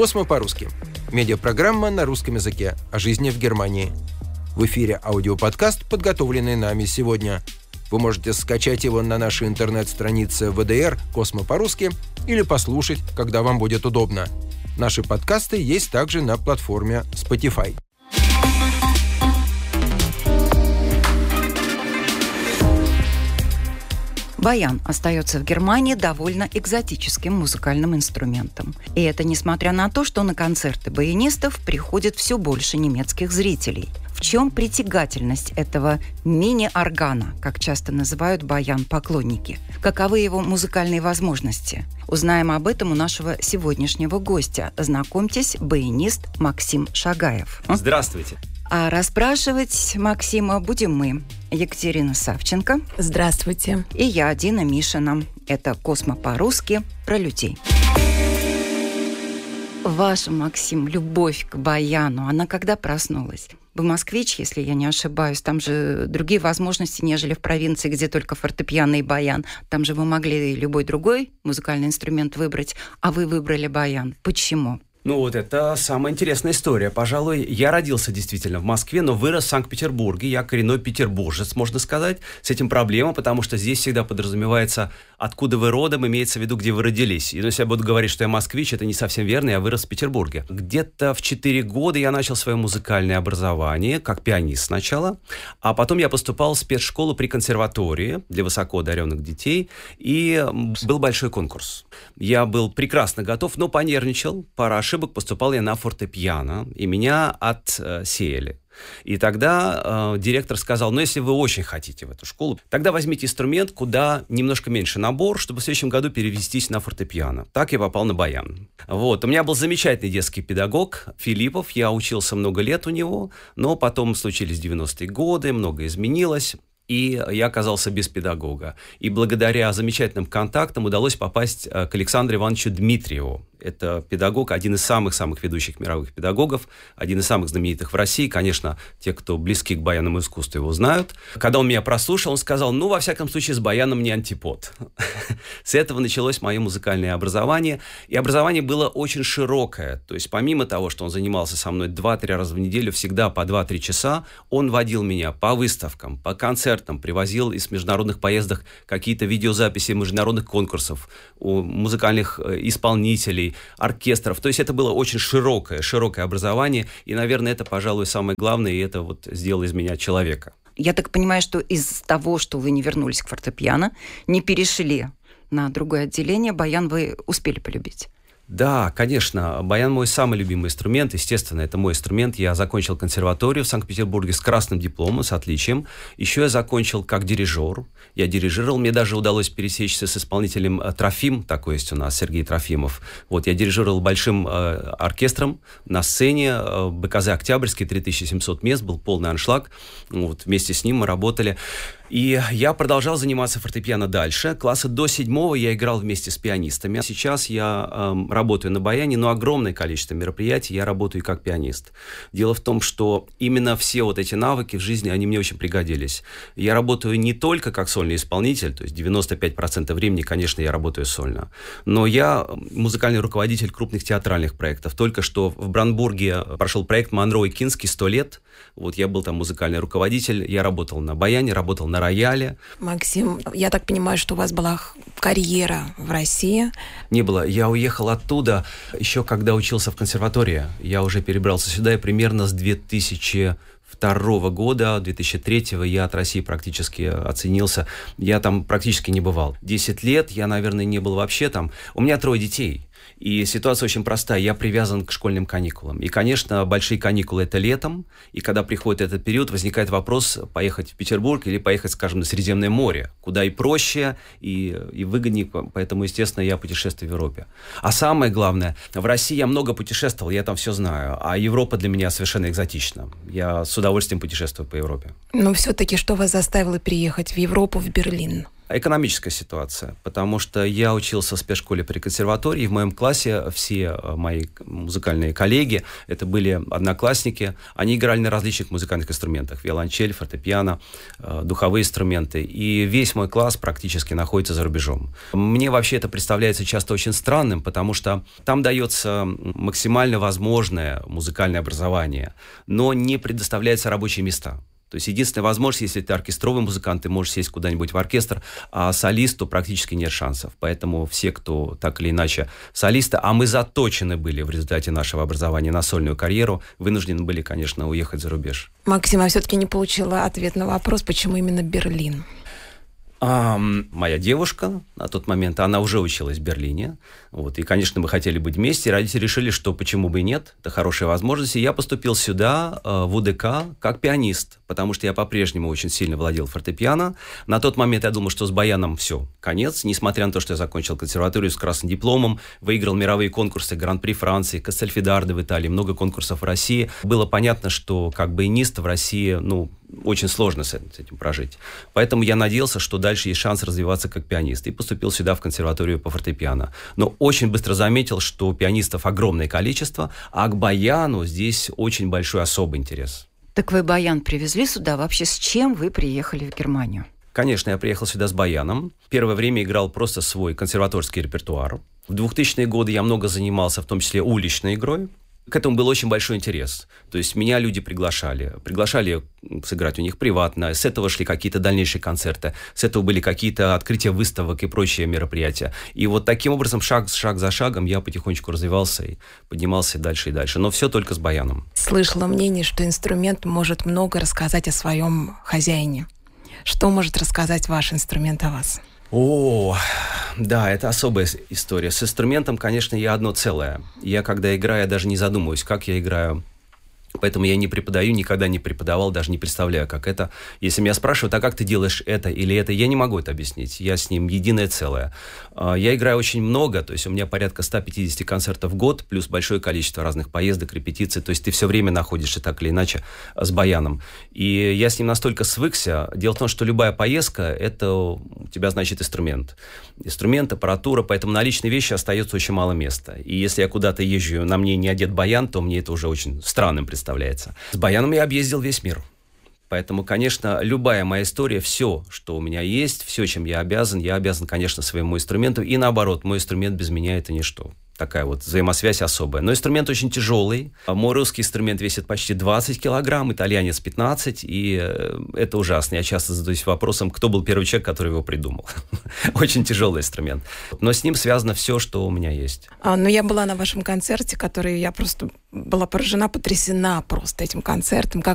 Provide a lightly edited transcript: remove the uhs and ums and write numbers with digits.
«Космо по-русски». Медиапрограмма на русском языке о жизни в Германии. В эфире аудиоподкаст, подготовленный нами сегодня. Вы можете скачать его на нашей интернет-странице ВДР «Космо по-русски» или послушать, когда вам будет удобно. Наши подкасты есть также на платформе Spotify. Баян остается в Германии довольно экзотическим музыкальным инструментом. И это несмотря на то, что на концерты баянистов приходит все больше немецких зрителей. В чем притягательность этого мини-органа, как часто называют баян-поклонники? Каковы его музыкальные возможности? Узнаем об этом у нашего сегодняшнего гостя. Знакомьтесь, баянист Максим Шагаев. Здравствуйте. А расспрашивать Максима будем мы, Екатерина Савченко. Здравствуйте. И я, Дина Мишина. Это «Космо по-русски» про людей. Ваша, Максим, любовь к баяну, она когда проснулась? Вы москвич, если я не ошибаюсь. Там же другие возможности, нежели в провинции, где только фортепиано и баян. Там же вы могли любой другой музыкальный инструмент выбрать, а вы выбрали баян. Почему? Это самая интересная история. Пожалуй, я родился действительно в Москве, но вырос в Санкт-Петербурге. Я коренной петербуржец, можно сказать. С этим проблема, потому что здесь всегда подразумевается, откуда вы родом, имеется в виду, где вы родились. И если я буду говорить, что я москвич, это не совсем верно, я вырос в Петербурге. Где-то в 4 года я начал свое музыкальное образование, как пианист сначала, а потом я поступал в спецшколу при консерватории для высоко одаренных детей, и был большой конкурс. Я был прекрасно готов, но понервничал, пара ошибок, поступал я на фортепиано, и меня отсеяли. И тогда директор сказал, если вы очень хотите в эту школу, тогда возьмите инструмент, куда немножко меньше набор, чтобы в следующем году перевестись на фортепиано. Так я попал на баян. У меня был замечательный детский педагог Филиппов, я учился много лет у него, но потом случились 90-е годы, многое изменилось. И я оказался без педагога. И благодаря замечательным контактам удалось попасть к Александру Ивановичу Дмитриеву. Это педагог, один из самых ведущих мировых педагогов, один из самых знаменитых в России. Конечно, те, кто близки к баянному искусству, его знают. Когда он меня прослушал, он сказал, во всяком случае, с баяном не антипод. С этого началось мое музыкальное образование. И образование было очень широкое. То есть, помимо того, что он занимался со мной 2-3 раза в неделю, всегда по 2-3 часа, он водил меня по выставкам, по концертам, привозил из международных поездок какие-то видеозаписи международных конкурсов у музыкальных исполнителей, оркестров. То есть это было очень широкое образование, и, наверное, это, пожалуй, самое главное, и это сделало из меня человека. Я так понимаю, что из того, что вы не вернулись к фортепиано, не перешли на другое отделение, баян вы успели полюбить? Да, конечно. Баян мой самый любимый инструмент. Естественно, это мой инструмент. Я закончил консерваторию в Санкт-Петербурге с красным дипломом, с отличием. Еще я закончил как дирижер. Я дирижировал. Мне даже удалось пересечься с исполнителем Трофим, такой есть у нас, Сергей Трофимов. Я дирижировал большим оркестром на сцене. БКЗ «Октябрьский», 3700 мест, был полный аншлаг. Вместе с ним мы работали. И я продолжал заниматься фортепиано дальше. Класса до 7 я играл вместе с пианистами. Сейчас я работаю на баяне, но огромное количество мероприятий я работаю как пианист. Дело в том, что именно все эти навыки в жизни, они мне очень пригодились. Я работаю не только как сольный исполнитель, то есть 95% времени, конечно, я работаю сольно, но я музыкальный руководитель крупных театральных проектов. Только что в Бранбурге прошел проект «Монро и Кински. 100 лет». Я был там музыкальный руководитель, я работал на баяне, работал на рояле. Максим, я так понимаю, что у вас была карьера в России? Не было. Я уехал оттуда еще когда учился в консерватории. Я уже перебрался сюда, и примерно с 2002 года, 2003 я от России практически оценился. Я там практически не бывал. 10 лет я, наверное, не был вообще там. У меня 3 детей. И ситуация очень простая. Я привязан к школьным каникулам. И, конечно, большие каникулы – это летом. И когда приходит этот период, возникает вопрос поехать в Петербург или поехать, скажем, на Средиземное море, куда и проще, и выгоднее. Поэтому, естественно, я путешествую в Европе. А самое главное, в России я много путешествовал, я там все знаю. А Европа для меня совершенно экзотична. Я с удовольствием путешествую по Европе. Но все-таки что вас заставило переехать в Европу, в Берлин? Экономическая ситуация, потому что я учился в спецшколе при консерватории, и в моем классе все мои музыкальные коллеги, это были одноклассники, они играли на различных музыкальных инструментах, виолончель, фортепиано, духовые инструменты, и весь мой класс практически находится за рубежом. Мне вообще это представляется часто очень странным, потому что там дается максимально возможное музыкальное образование, но не предоставляются рабочие места. То есть единственная возможность, если ты оркестровый музыкант, ты можешь сесть куда-нибудь в оркестр, а солисту практически нет шансов. Поэтому все, кто так или иначе солисты, а мы заточены были в результате нашего образования на сольную карьеру, вынуждены были, конечно, уехать за рубеж. Максим, я все-таки не получила ответ на вопрос, почему именно Берлин? Моя девушка на тот момент, она уже училась в Берлине. Вот, и, конечно, мы хотели быть вместе. Родители решили, что почему бы и нет. Это хорошая возможность. И я поступил сюда, в УДК, как пианист, потому что я по-прежнему очень сильно владел фортепиано. На тот момент я думал, что с баяном все, конец. Несмотря на то, что я закончил консерваторию с красным дипломом, выиграл мировые конкурсы, Гран-при Франции, Кастельфидардо в Италии, много конкурсов в России. Было понятно, что как баянист в России, очень сложно с этим прожить. Поэтому я надеялся, что дальше есть шанс развиваться как пианист. И поступил сюда, в консерваторию по фортепиано. Но очень быстро заметил, что пианистов огромное количество, а к баяну здесь очень большой особый интерес. Так вы баян привезли сюда? Вообще с чем вы приехали в Германию? Конечно, я приехал сюда с баяном. Первое время играл просто свой консерваторский репертуар. В 2000-е годы я много занимался, в том числе уличной игрой. К этому был очень большой интерес. То есть меня люди приглашали сыграть у них приватно. С этого шли какие-то дальнейшие концерты. С этого были какие-то открытия выставок и прочие мероприятия. И вот таким образом, шаг за шагом, я потихонечку развивался и поднимался дальше и дальше. Но все только с баяном. Слышала мнение, что инструмент может много рассказать о своем хозяине. Что может рассказать ваш инструмент о вас? Да, это особая история. С инструментом, конечно, я одно целое. Я, когда играю, я даже не задумываюсь, как я играю. Поэтому я не преподаю, никогда не преподавал, даже не представляю, как это. Если меня спрашивают, а как ты делаешь это или это, я не могу это объяснить. Я с ним единое целое. Я играю очень много, то есть у меня порядка 150 концертов в год, плюс большое количество разных поездок, репетиций. То есть ты все время находишься так или иначе с баяном. И я с ним настолько свыкся. Дело в том, что любая поездка, это у тебя, значит, инструмент. Инструмент, аппаратура, поэтому на личные вещи остается очень мало места. И если я куда-то езжу, на мне не одет баян, то мне это уже очень странным представляется. С баяном я объездил весь мир. Поэтому, конечно, любая моя история, все, что у меня есть, все, чем я обязан, конечно, своему инструменту. И наоборот, мой инструмент без меня – это ничто. Такая вот взаимосвязь особая. Но инструмент очень тяжелый. Мой русский инструмент весит почти 20 килограмм, итальянец 15, и это ужасно. Я часто задаюсь вопросом, кто был первый человек, который его придумал. Очень тяжелый инструмент. Но с ним связано все, что у меня есть. Но я была на вашем концерте, который я просто была поражена, потрясена просто этим концертом, как